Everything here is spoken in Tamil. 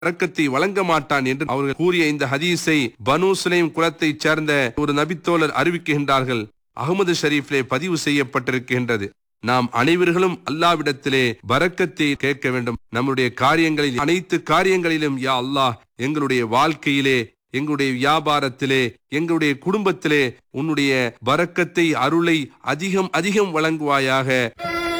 பரக்கத்தை வழங்க மாட்டான் என்று அவர்கள் கூறிய இந்த ஹதீஸை பனு சுலைம் குலத்தைச் சேர்ந்த ஒரு நபித்தோழர் அறிவிக்கின்றார்கள். அகமது ஷரீஃபிலே பதிவு செய்யப்பட்டிருக்கின்றது. நாம் அனைவர்களும் அல்லாஹ்விடத்திலே பரக்கத்தை கேட்க வேண்டும். நம்முடைய காரியங்களில், அனைத்து காரியங்களிலும் யா அல்லாஹ், எங்களுடைய வாழ்க்கையிலே, எங்களுடைய வியாபாரத்திலே, எங்களுடைய குடும்பத்திலே உன்னுடைய பரக்கத்தை, அருளை அதிகம் அதிகம் வழங்குவாயாக.